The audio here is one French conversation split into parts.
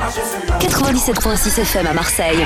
97.6 FM à Marseille.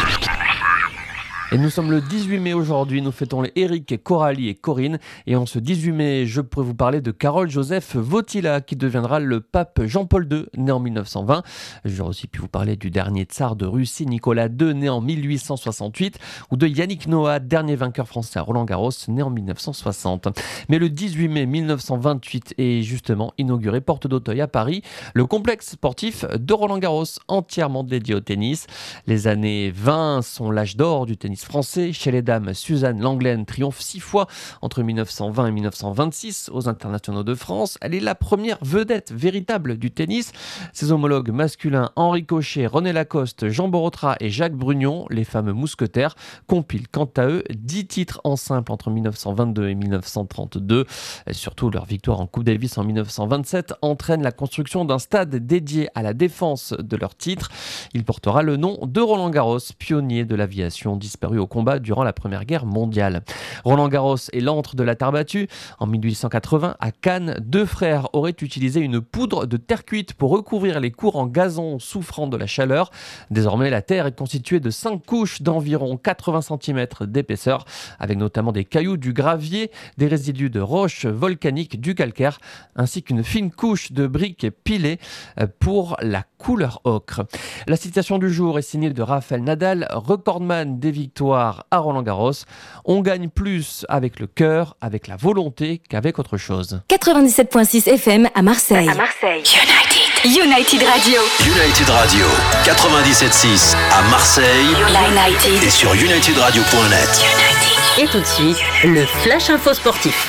Et nous sommes le 18 mai aujourd'hui, nous fêtons les Eric, Coralie et Corinne. Et en ce 18 mai, je pourrais vous parler de Karol Józef Wojtyła, qui deviendra le pape Jean-Paul II, né en 1920. J'aurais aussi pu vous parler du dernier tsar de Russie, Nicolas II, né en 1868, ou de Yannick Noah, dernier vainqueur français à Roland-Garros, né en 1960. Mais le 18 mai 1928 est justement inauguré, porte d'Auteuil à Paris, le complexe sportif de Roland-Garros, entièrement dédié au tennis. Les années 20 sont l'âge d'or du tennis français. Chez les dames, Suzanne Lenglen triomphe 6 fois entre 1920 et 1926 aux internationaux de France. Elle est la première vedette véritable du tennis. Ses homologues masculins Henri Cochet, René Lacoste, Jean Borotra et Jacques Brugnon, les fameux mousquetaires, compilent quant à eux 10 titres en simple entre 1922 et 1932. Et surtout, leur victoire en Coupe Davis en 1927 entraîne la construction d'un stade dédié à la défense de leur titre. Il portera le nom de Roland-Garros, pionnier de l'aviation disparu au combat durant la Première Guerre mondiale. Roland-Garros est l'antre de la terre battue. En 1880, à Cannes, deux frères auraient utilisé une poudre de terre cuite pour recouvrir les cours en gazon souffrant de la chaleur. Désormais, la terre est constituée de 5 couches d'environ 80 cm d'épaisseur, avec notamment des cailloux, du gravier, des résidus de roches volcaniques, du calcaire, ainsi qu'une fine couche de briques pilées pour la couleur ocre. La citation du jour est signée de Rafael Nadal, recordman des victoires à Roland-Garros. On gagne plus avec le cœur, avec la volonté qu'avec autre chose. 97.6 FM à Marseille. United Radio. United Radio 97.6 à Marseille. United. Et sur unitydradio.net. Et tout de suite, le Flash Info Sportif.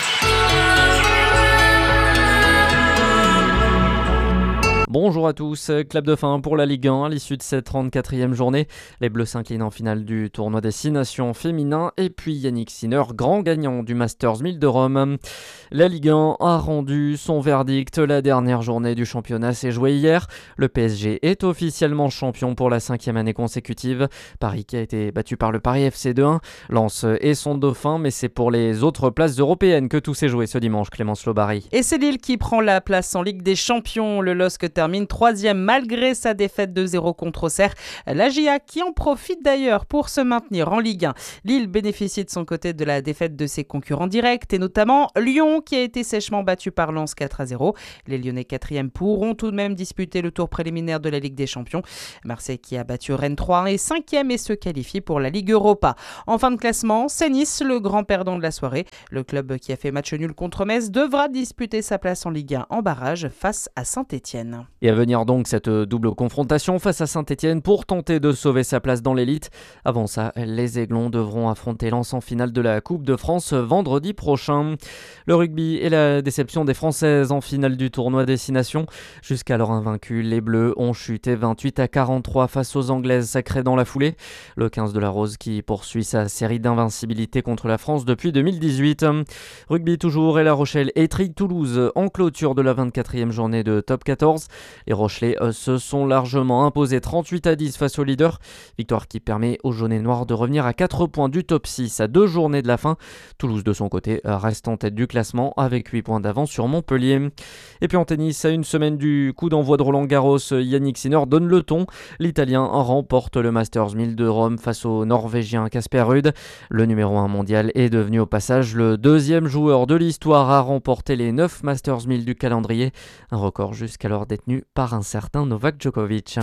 Bonjour à tous, clap de fin pour la Ligue 1 à l'issue de cette 34e journée. Les Bleus s'inclinent en finale du tournoi des Nations féminin et puis Yannick Sinner, grand gagnant du Masters 1000 de Rome. La Ligue 1 a rendu son verdict. La dernière journée du championnat s'est jouée hier. Le PSG est officiellement champion pour la 5e année consécutive. Paris qui a été battu par le Paris FC 2-1. Lens est son dauphin, mais c'est pour les autres places européennes que tout s'est joué ce dimanche, Clémence Lobary. Et c'est Lille qui prend la place en Ligue des Champions. Le LOSC termine 3e malgré sa défaite de 0 contre Auxerre. La GIA qui en profite d'ailleurs pour se maintenir en Ligue 1. Lille bénéficie de son côté de la défaite de ses concurrents directs et notamment Lyon qui a été sèchement battu par Lens 4-0. Les Lyonnais 4e pourront tout de même disputer le tour préliminaire de la Ligue des Champions. Marseille qui a battu Rennes 3-1 et 5e et se qualifie pour la Ligue Europa. En fin de classement, c'est Nice, le grand perdant de la soirée. Le club qui a fait match nul contre Metz devra disputer sa place en Ligue 1 en barrage face à Saint-Etienne. Et à venir donc cette double confrontation face à Saint-Etienne pour tenter de sauver sa place dans l'élite. Avant ça, les Aiglons devront affronter Lens en finale de la Coupe de France vendredi prochain. Le rugby et la déception des Françaises en finale du tournoi Destination. Jusqu'alors invaincus, les Bleus ont chuté 28-43 face aux Anglaises sacrées dans la foulée. Le 15 de la Rose qui poursuit sa série d'invincibilité contre la France depuis 2018. Rugby toujours et La Rochelle étrigue Toulouse en clôture de la 24e journée de Top 14. Les Rochelais se sont largement imposés 38-10 face aux leaders. Victoire qui permet aux jaunes et noirs de revenir à 4 points du top 6 à 2 journées de la fin. Toulouse de son côté reste en tête du classement avec 8 points d'avance sur Montpellier. Et puis en tennis, à une semaine du coup d'envoi de Roland-Garros, Yannick Sinner donne le ton. L'Italien remporte le Masters 1000 de Rome face au Norvégien Casper Ruud. Le numéro 1 mondial est devenu au passage le deuxième joueur de l'histoire à remporter les 9 Masters 1000 du calendrier. Un record jusqu'alors détenu par un certain Novak Djokovic.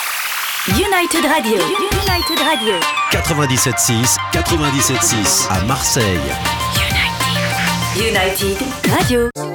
United Radio. 97.6 à Marseille. United Radio.